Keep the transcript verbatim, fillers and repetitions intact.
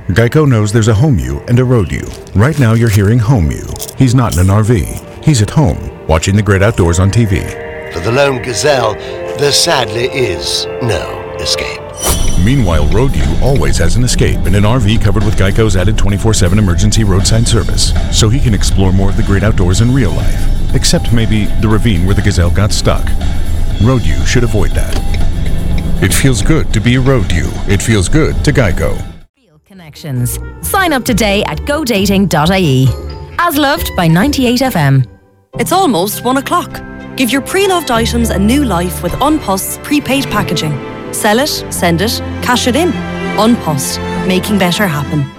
Geico knows there's a home you and a road you. Right now you're hearing home you. He's not in an R V. He's at home, watching the great outdoors on T V. For the lone gazelle, there sadly is no escape. Meanwhile, road you always has an escape in an R V covered with Geico's added twenty-four seven emergency roadside service, so he can explore more of the great outdoors in real life, except maybe the ravine where the gazelle got stuck. Road you should avoid that. It feels good to be a road you. It feels good to Geico. Real Connections. Sign up today at go dating dot I E. As loved by ninety-eight F M. It's almost one o'clock. Give your pre-loved items a new life with Unpost's prepaid packaging. Sell it, send it, cash it in. Unpost, making better happen.